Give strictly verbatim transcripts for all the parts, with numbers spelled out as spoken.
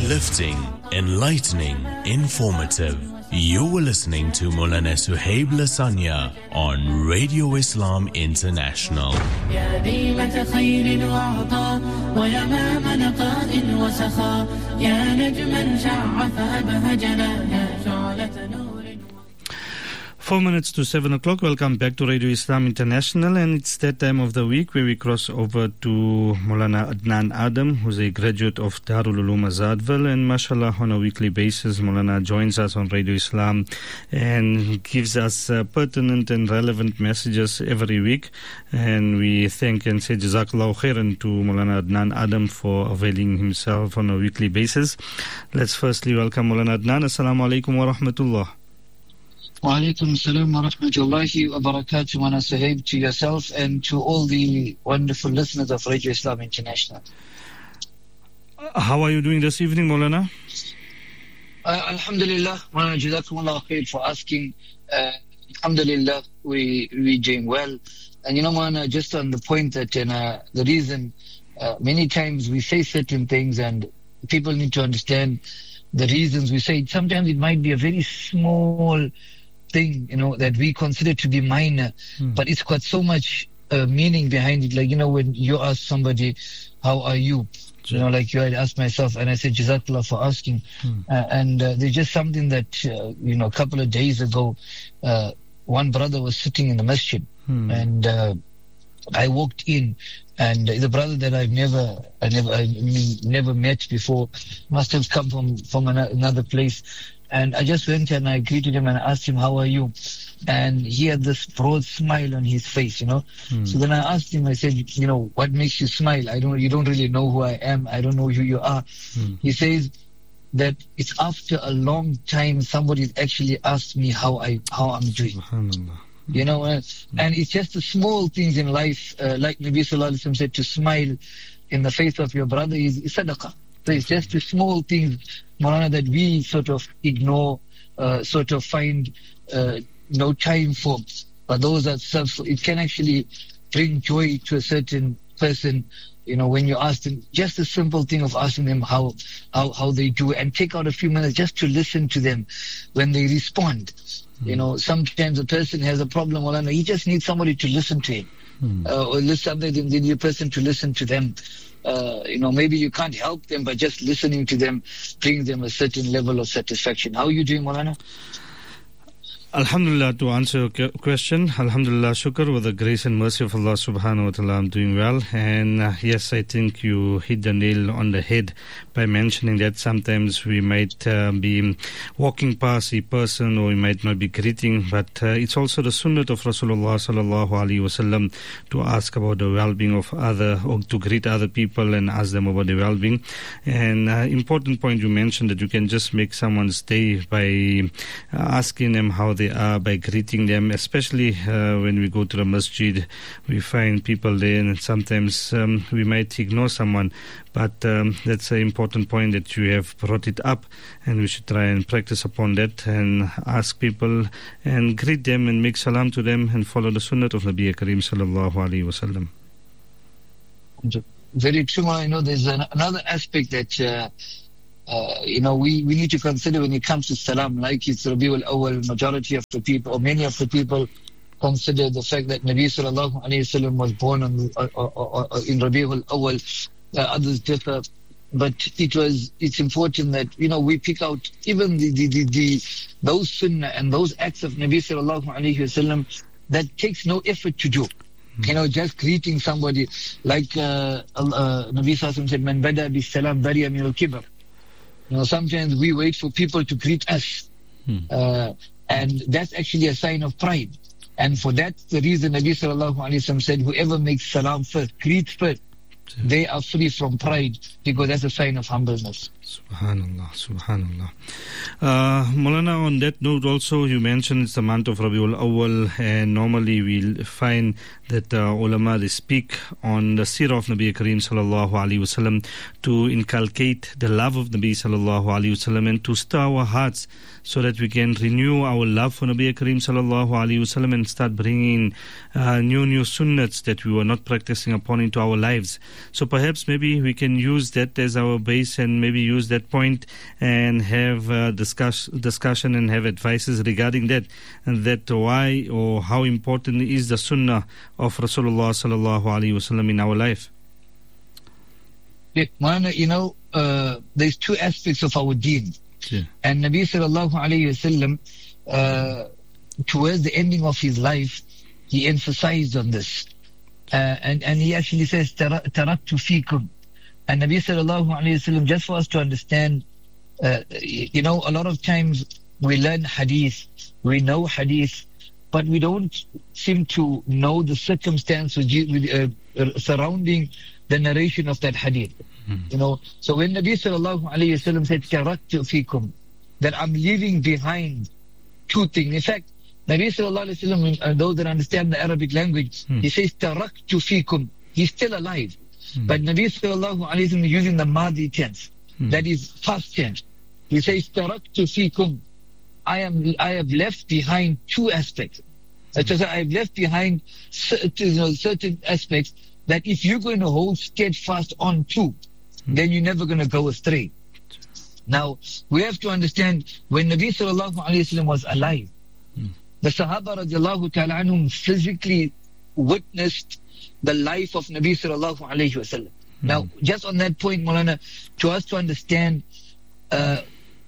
Uplifting, enlightening, informative. You were listening to Maulana Suhaib Lasanya on Radio Islam International. يا ديمة خير وعطاء ويمام نقاء وسخاء يا نجما شع فأبهجنا يا شعلة نور. Four minutes to seven o'clock. Welcome back to Radio Islam International, and it's that time of the week where we cross over to Maulana Adnan Adam, who's a graduate of Darul Uloom Azadville, and mashallah, on a weekly basis, Maulana joins us on Radio Islam and gives us uh, pertinent and relevant messages every week. And we thank and say Jazakallahu khairan to Maulana Adnan Adam for availing himself on a weekly basis. Let's firstly welcome Maulana Adnan. Assalamu alaikum wa rahmatullah. Wa alaikum assalam wa rahmatullahi wa barakatuh, Maulana Suhaib, to yourself and to all the wonderful listeners of Radio Islam International. How are you doing this evening, Maulana? Uh, Alhamdulillah, Maulana, Jazakumullah khair for asking. Uh, Alhamdulillah, we, we doing well. And you know, Maulana, just on the point that uh, the reason uh, many times we say certain things and people need to understand the reasons we say it. Sometimes it might be a very small thing, you know, that we consider to be minor, hmm. but it's got so much uh, meaning behind it. Like, you know, when you ask somebody, how are you? Sure. You know, like you had asked myself, and I said, Jazakallah for asking. Hmm. Uh, and uh, there's just something that, uh, you know, a couple of days ago, uh, one brother was sitting in the masjid, hmm. and uh, I walked in, and the brother that I've never, I never, I mean, never met before, must have come from from another place. And I just went and I greeted him and I asked him, how are you? And he had this broad smile on his face, you know. Hmm. So then I asked him, I said, you know, what makes you smile? I don't, you don't really know who I am. I don't know who you are. Hmm. He says that it's after a long time somebody's actually asked me how I, how I'm doing. You know, uh, and it's just the small things in life, uh, like Nabi Sallallahu Alaihi Wasallam said, to smile in the face of your brother is, is sadaqah. So it's just the small things, Maulana, that we sort of ignore, uh, sort of find uh, no time for. But those are stuff, it can actually bring joy to a certain person, you know, when you ask them, just a simple thing of asking them how, how, how they do, and take out a few minutes just to listen to them when they respond. You know, sometimes a person has a problem, Maulana, he just needs somebody to listen to him. Hmm. Uh, or listen, they need a person to listen to them. Uh, you know, maybe you can't help them, but just listening to them brings them a certain level of satisfaction. How are you doing, Maulana? Alhamdulillah, to answer your question, Alhamdulillah, shukr, with the grace and mercy of Allah subhanahu wa ta'ala, I'm doing well. And uh, yes, I think you hit the nail on the head by mentioning that sometimes we might uh, be walking past a person or we might not be greeting, but uh, it's also the sunnah of Rasulullah sallallahu alaihi wasallam to ask about the well-being of other, or to greet other people and ask them about their well-being. And uh, important point you mentioned, that you can just make someone's day by uh, asking them how they are, by greeting them, especially uh, when we go to the masjid, we find people there, and sometimes um, we might ignore someone, but um, that's an important point that you have brought it up, and we should try and practice upon that and ask people and greet them and make salam to them and follow the sunnah of Nabi Kareem sallallahu alaihi wasallam. Very true. I know there's an, another aspect that uh, Uh, you know, we, we need to consider when it comes to salam, like it's Rabiul Awwal, majority of the people, or many of the people, consider the fact that Nabi Sallallahu Alaihi Wasallam was born on, uh, uh, uh, in Rabiul Awwal. Uh, others differ, but it was, it's important that, you know, we pick out even the, the, the, the those sunnah and those acts of Nabi Sallallahu Alaihi Wasallam that takes no effort to do. Mm-hmm. You know, just greeting somebody, like uh, uh, Nabi Sallallahu Alaihi Wasallam said, "Man bada bi salam bariya min al-kibr." You know, sometimes we wait for people to greet us. Hmm. Uh, and that's actually a sign of pride. And for that, the reason Nabi Sallallahu Alaihi Wasallam said, whoever makes salam first, greets first, they are free from pride, because that's a sign of humbleness. Subhanallah, Subhanallah. Uh, Maulana, on that note also, you mentioned it's the month of Rabiul Awwal, and normally we'll find that uh, ulama, they speak on the seerah of Nabi Kareem sallallahu alaihi wasallam to inculcate the love of Nabi sallallahu alaihi wasallam and to stir our hearts so that we can renew our love for Nabi Kareem sallallahu alaihi wasallam and start bringing uh, new new sunnats that we were not practicing upon into our lives. So perhaps maybe we can use that as our base and maybe use that point and have uh, discuss, discussion and have advices regarding that, and that why or how important is the sunnah of Rasulullah sallallahu alaihi wasallam in our life. Yeah, Maulana, you know, uh, there's two aspects of our deen. Yeah. And Nabi sallallahu alayhi wasallam, uh, towards the ending of his life, he emphasized on this. Uh, and, and he actually says, taraktu fikum. And Nabi sallallahu alayhi wasallam, just for us to understand, uh, you know, a lot of times we learn hadith, we know hadith, but we don't seem to know the circumstance uh, surrounding the narration of that hadith. Mm-hmm. You know, so when Nabi sallallahu alayhi wasallam said, taraktu fikum, that I'm leaving behind two things. In fact, Nabi sallallahu alayhi wasallam, uh, those that understand the Arabic language, mm. he says, taraktu fikum. He's still alive. Mm. But Nabi sallallahu alayhi wasallam is using the madi tense. Mm. That is past tense. He says, taraktu fikum. I am, I have left behind two aspects. That is, I have left behind certain, you know, certain aspects that if you're going to hold steadfast on to, mm. then you're never going to go astray. Now, we have to understand, when Nabi sallallahu alayhi wasallam was alive, mm. the Sahaba radiallahu ta'ala anhum physically witnessed the life of Nabi sallallahu alayhi wasallam. Mm. Now, just on that point, Maulana, to us to understand, uh,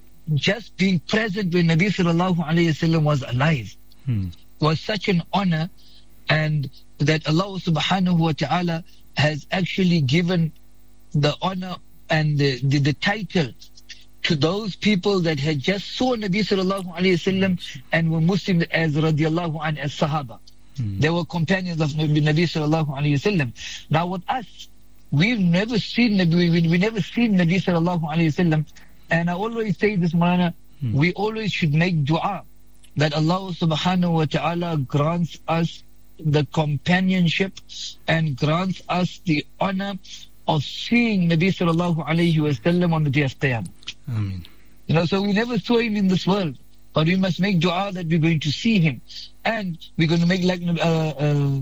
just being present when Nabi sallallahu alayhi wasallam was alive mm. was such an honor, and that Allah subhanahu wa ta'ala has actually given the honor and the, the, the title to those people that had just saw Nabi sallallahu alayhi wasallam and were Muslim as radiallahu an, as Sahaba. Mm. They were companions of Nabi, Nabi sallallahu alayhi wasallam. Now with us, we've never seen Nabi, we, we never seen Nabi sallallahu alayhi wasallam. And I always say this, Maulana, mm. we always should make dua that Allah subhanahu wa ta'ala grants us the companionship and grants us the honor of seeing Nabi sallallahu alayhi wa sallam on the day of Qiyamah. Amen. You know, so we never saw him in this world, but we must make dua that we're going to see him. And we're going to make like, uh, uh,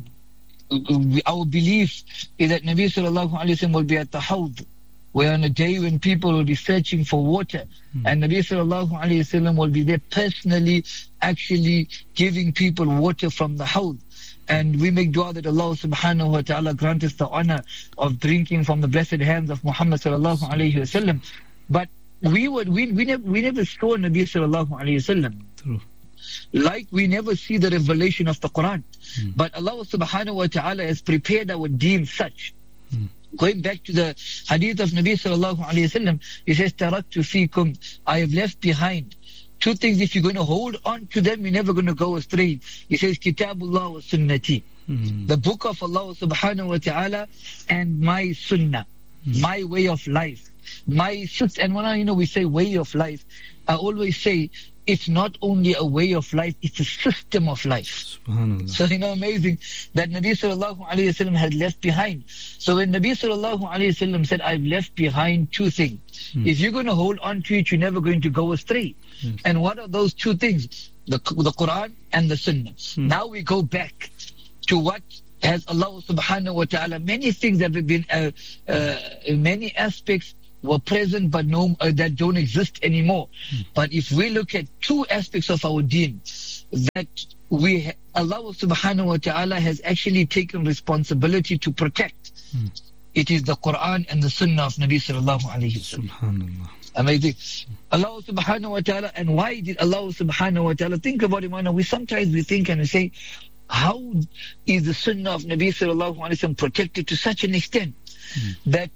our belief is that Nabi sallallahu alayhi wa sallam will be at the Hawd, where on a day when people will be searching for water, mm. and Nabi sallallahu alayhi wa sallam will be there personally actually giving people water from the Hawd. And we make dua that Allah subhanahu wa ta'ala grant us the honor of drinking from the blessed hands of Muhammad sallallahu alayhi wa sallam. But we would, we, we, never, we never saw Nabi sallallahu alayhi wa sallam. True. Like we never see the revelation of the Quran. Mm. But Allah subhanahu wa ta'ala has prepared our deen such. Mm. Going back to the hadith of Nabi sallallahu alayhi wa sallam, he says, taraktu fikum, I have left behind two things. If you're going to hold on to them, you're never going to go astray. He says, Kitabullah wa sunnati, mm-hmm. the book of Allah subhanahu wa ta'ala and my sunnah, mm-hmm. my way of life. My, and when I, you know, we say way of life, I always say, it's not only a way of life, it's a system of life. SubhanAllah. So, you know, amazing that Nabi sallallahu alayhi wa sallam had left behind. So when Nabi sallallahu alayhi wa sallam said, I've left behind two things. Mm. If you're going to hold on to it, you're never going to go astray. Yes. And what are those two things? The, the Quran and the Sunnah. Mm. Now we go back to what has Allah subhanahu wa ta'ala, many things that have been, uh, uh, many aspects were present but no, uh, that don't exist anymore. Mm. But if we look at two aspects of our deen that we, Allah subhanahu wa ta'ala has actually taken responsibility to protect, mm. it is the Quran and the Sunnah of Nabi sallallahu alayhi wa sallam. Subhanallah. Amazing. Allah subhanahu wa ta'ala, and why did Allah subhanahu wa ta'ala, think about it, man, we sometimes we think and we say, how is the Sunnah of Nabi sallallahu alayhi wa sallam protected to such an extent mm. that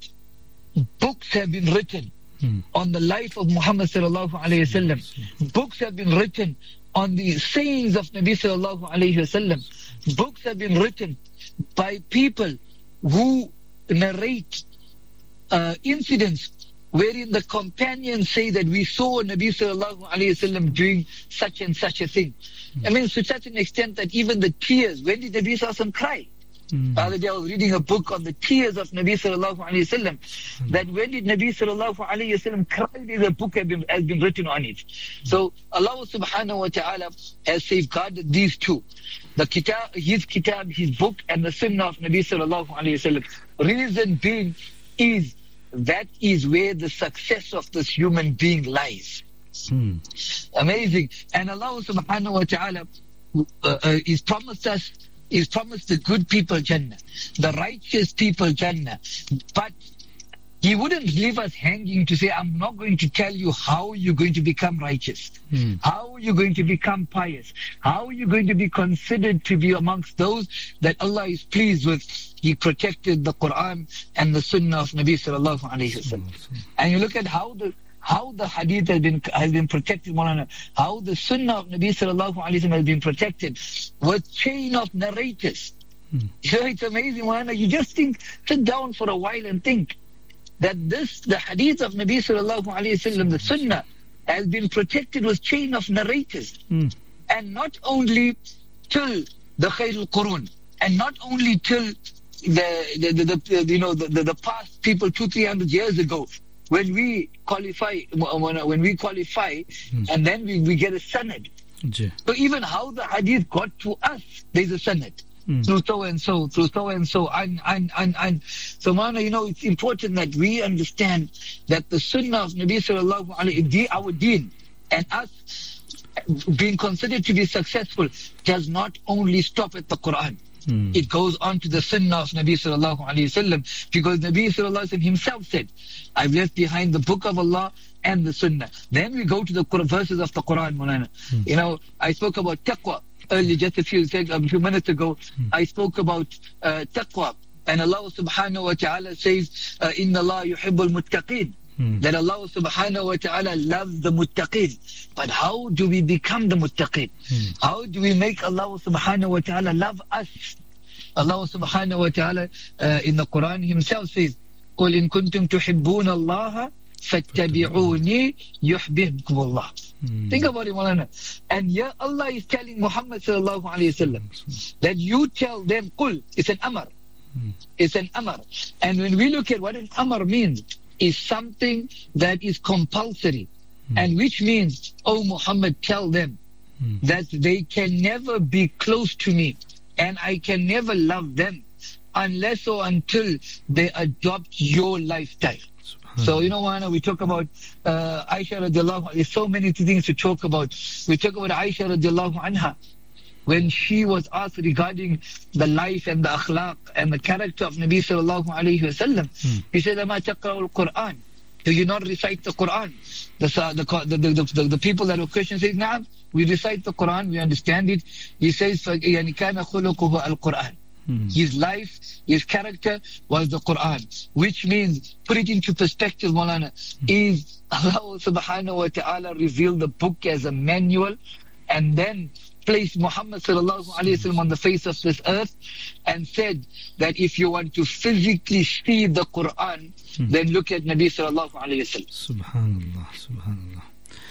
books have been written hmm. on the life of Muhammad sallallahu alayhi wa sallam. Books have been written on the sayings of Nabi sallallahu alayhi wa sallam. Books have been written by people who narrate uh, incidents wherein the companions say that we saw Nabi sallallahu alayhi wa sallam doing such and such a thing. Hmm. I mean, to such an extent that even the tears, when did Nabi sallallahu alayhi wa sallam cry? Mm. The other day I was reading a book on the tears of Nabi sallallahu alayhi wa sallam. Mm. That when did Nabi sallallahu alayhi wa sallam cry, the book has been, has been written on it. Mm. So Allah subhanahu wa ta'ala has safeguarded these two. The kitab, his kitab, his book, and the sunnah of Nabi sallallahu alayhi wa sallam. Reason being is that is where the success of this human being lies. Hmm. Amazing. And Allah subhanahu wa ta'ala uh, uh, is promised us, is promised the good people Jannah, the righteous people Jannah. But He wouldn't leave us hanging to say, I'm not going to tell you how you're going to become righteous, Hmm. how you're going to become pious, how you're going to be considered to be amongst those that Allah is pleased with. He protected the Quran and the Sunnah of Nabi sallallahu alayhi wa sallam. And you look at how the how the hadith has been has been protected, Maulana, how the Sunnah of Nabi sallallahu alayhi wa sallam has been protected with chain of narrators. Hmm. You know, it's amazing, Maulana. You just think, sit down for a while and think that this, the hadith of Nabi sallallahu alayhi wa sallam, the Sunnah, has been protected with chain of narrators. Hmm. And not only till the Khairul Qurun, and not only till the, the, the, the you know, the, the, the past people two, three hundred years ago, when we qualify, when, when we qualify, Hmm. and then we, we get a sanad. Ji. So even how the hadith got to us, there's a sanad. Hmm. Through so and so, through so and so, and, and, and, and. So, Mana, you know, it's important that we understand that the Sunnah of Nabi sallallahu alayhi wa sallam, our deen, and us being considered to be successful, does not only stop at the Quran. Hmm. It goes on to the Sunnah of Nabi sallallahu alayhi wa sallam, because Nabi sallallahu alayhi wa sallam himself said, I've left behind the book of Allah and the Sunnah. Then we go to the Qur- verses of the Quran, Maulana. Hmm. You know, I spoke about taqwa earlier, just a few sec- a few minutes ago. I spoke about uh, taqwa, and Allah subhanahu wa ta'ala says, uh, Inna Allah yuhibbul muttaqeen. Hmm. That Allah subhanahu wa ta'ala loves the muttaqeen. But how do we become the muttaqeen? Hmm. How do we make Allah subhanahu wa ta'ala love us? Allah subhanahu wa ta'ala uh, in the Quran himself says, قُلْ إِن كُنْتُمْ تُحِبُّونَ اللَّهَ فَاتَّبِعُونِي يُحْبِبْكُمُ اللَّهُ. Hmm. Think about it, Maulana. And here Allah is telling Muhammad sallallahu alayhi wa sallam that you tell them, Qul, it's an amar. Hmm. It's an amar. And when we look at what an amar means, is something that is compulsory. Hmm. And which means, oh Muhammad, tell them Hmm. that they can never be close to me and I can never love them unless or until they adopt your lifestyle. So, you know, Mana, we talk about uh, Aisha radiallahu anha. There's so many things to talk about. We talk about Aisha radiallahu anha. When she was asked regarding the life and the akhlaq and the character of Nabi sallallahu alayhi wa sallam, Hmm. he said, Ama taqra'u al-Qur'an. Do you not recite the Quran? The, the, the, the, the, the people that were Christians say, Naam, we recite the Quran, we understand it. He says, يعني كان خلقه القرآن. Hmm. His life, his character was the Quran, which means, put it into perspective, Maulana, is Allah subhanahu wa ta'ala revealed the book as a manual and then placed Muhammad sallallahu alayhi wa sallam on the face of this earth and said that if you want to physically see the Quran, Hmm. then look at Nabi sallallahu alayhi wa sallam. Subhanallah, Subhanallah.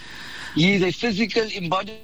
He is a physical embodiment.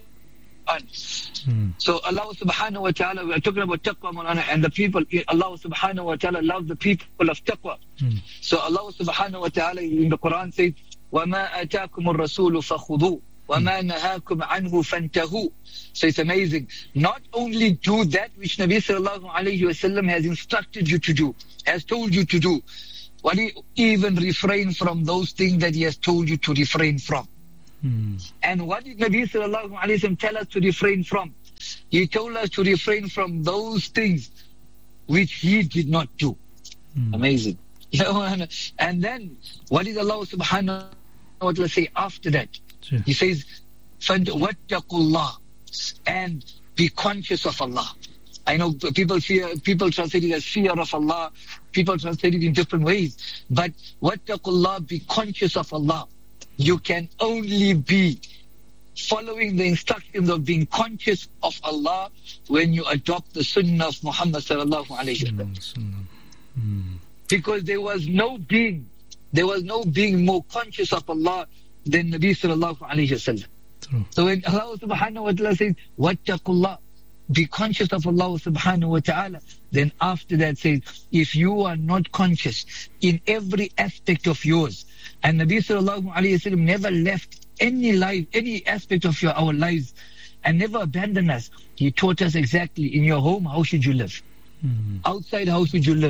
Hmm. So Allah subhanahu wa ta'ala, we are talking about taqwa, Maulana, and the people, Allah subhanahu wa ta'ala loves the people of taqwa. Hmm. So Allah subhanahu wa ta'ala in the Quran says, وَمَا أَتَاكُمُ الرَّسُولُ فَخُذُوهُ وَمَا نَهَاكُمْ عَنْهُ فَانْتَهُوا. So it's amazing. Not only do that which Nabi sallallahu alayhi wa sallam has instructed you to do, has told you to do, but he even refrain from those things that he has told you to refrain from. Hmm. And what did Nabi sallallahu alayhi wa sallam tell us to refrain from? He told us to refrain from those things which he did not do. Hmm. Amazing. You know, and, and then what did Allah subhanahu wa ta'ala say after that? Ji. He says, وَاتَّقُوا اللَّهِ, and be conscious of Allah. I know people fear, people translate it as fear of Allah. People translate it in different ways. But وَاتَّقُوا اللَّهِ, be conscious of Allah. You can only be following the instructions of being conscious of Allah when you adopt the Sunnah of Muhammad sallallahu alayhi wa sallam. Hmm. Because there was no being, there was no being more conscious of Allah than Nabi sallallahu alayhi wa sallam. True. So when Allah subhanahu wa ta'ala says, وَاتَّقُوا, be conscious of Allah subhanahu wa ta'ala, then after that says, if you are not conscious in every aspect of yours, and Nabi sallallahu alayhi wa sallam never left any life, any aspect of your our lives, and never abandoned us. He taught us exactly in your home, how should you live? Hmm. Outside, how should you live?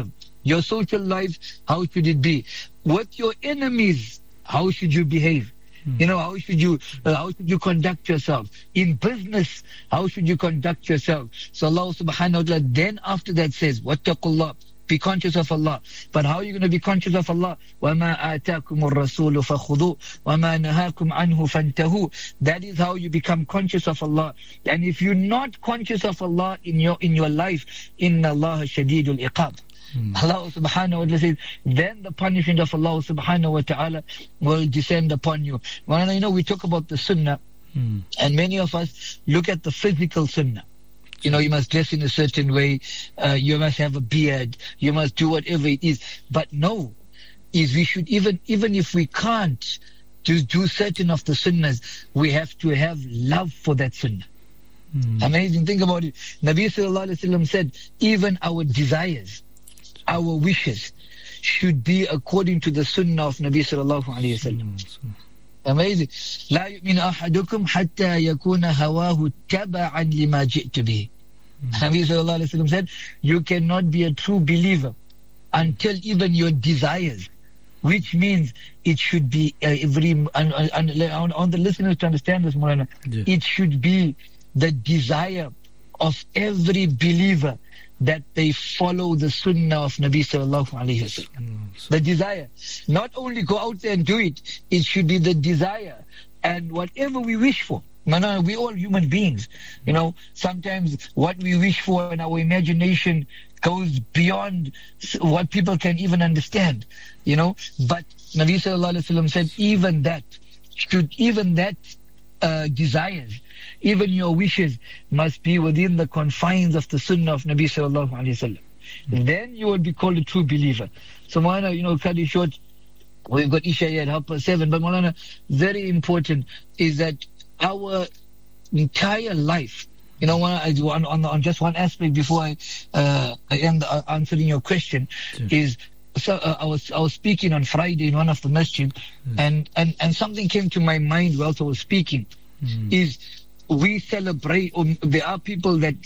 Your social life, how should it be? With your enemies, how should you behave? Mm. You know, how should you uh, how should you conduct yourself? In business, how should you conduct yourself? So Allah subhanahu wa ta'ala then after that says, Wattaqullah, be conscious of Allah. But how are you going to be conscious of Allah? وَمَا آتَاكُمُ الرَّسُولُ فَخُذُوا وَمَا نَهَاكُمْ عَنْهُ فَانْتَهُوا. That is how you become conscious of Allah. And if you're not conscious of Allah in your in your life, إِنَّ اللَّهَ شَدِيدُ الْعِقَابِ. Hmm. Allah subhanahu wa ta'ala says, then the punishment of Allah subhanahu wa ta'ala will descend upon you. Well, you know, we talk about the sunnah, hmm. and many of us look at the physical sunnah. You know, you must dress in a certain way, uh, you must have a beard, you must do whatever it is. But no, is we should even, even if we can't do, do certain of the sunnahs, we have to have love for that sunnah. Hmm. Amazing, think about it. Nabi sallallahu alayhi wa sallam said, even our desires, our wishes should be according to the sunnah of Nabi sallallahu alayhi wa sallam. Amazing. لا يؤمن أحدكم حتى يكون هواه تبعا لما جئت به. Nabi sallallahu alayhi wa sallam said, you cannot be a true believer until even your desires, which means it should be uh, every and, and, and on the listeners to understand this, Maulana, yeah. It should be the desire of every believer that they follow the sunnah of Nabi sallallahu alayhi wa sallam. The desire. Not only go out there and do it, it should be the desire and whatever we wish for. No, no, we're all human beings. You know, sometimes what we wish for in our imagination goes beyond what people can even understand. You know, but Nabi sallallahu alayhi wa sallam said, even that, should even that uh, desires, even your wishes must be within the confines of the sunnah of Nabi sallallahu alayhi wa sallam. Mm. Then you will be called a true believer. So Maulana, you know, cut it short, we've got Isha at half past seven, but Maulana, very important is that our entire life, you know, on, on, on just one aspect before I, uh, I end uh, answering your question, sure. is so uh, I was I was speaking on Friday in one of the masjid, mm. and, and, and something came to my mind whilst I was speaking, mm. is we celebrate, or there are people that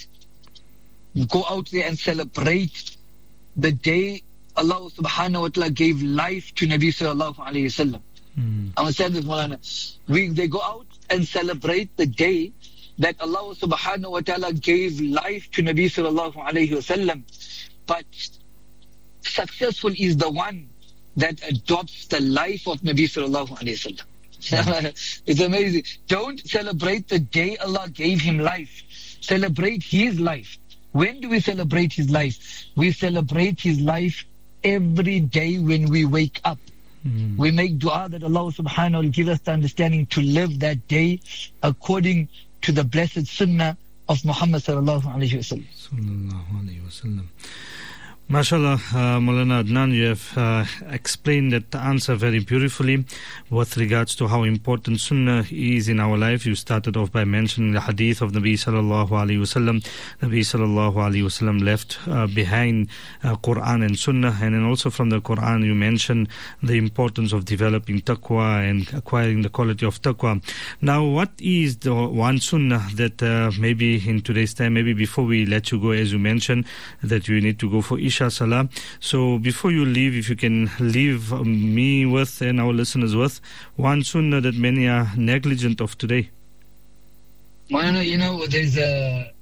go out there and celebrate the day Allah subhanahu wa ta'ala gave life to Nabi sallallahu alayhi wa sallam. Mm. I was saying this, Maulana. We, they go out and celebrate the day that Allah subhanahu wa ta'ala gave life to Nabi sallallahu alayhi wa sallam. But successful is the one that adopts the life of Nabi sallallahu alayhi wa sallam. It's amazing. Don't celebrate the day Allah gave him life. Celebrate his life. When do we celebrate his life? We celebrate his life every day when we wake up. Mm. We make dua that Allah subhanahu wa ta'ala give us the understanding to live that day according to the blessed sunnah of Muhammad sallallahu alayhi wa sallam. Sallallahu alayhi wa sallam. MashaAllah, uh, Maulana Adnan, you have uh, explained that answer very beautifully with regards to how important Sunnah is in our life. You started off by mentioning the hadith of Nabi sallallahu alayhi wasallam. Nabi sallallahu alayhi wasallam left uh, behind uh, Quran and Sunnah, and then also from the Quran you mentioned the importance of developing taqwa and acquiring the quality of taqwa. Now, what is the one Sunnah that uh, maybe in today's time, maybe before we let you go, as you mentioned, that you need to go for Isha Salah. So before you leave, if you can leave me with and our listeners with one sunnah that many are negligent of today. Well, you know, there's a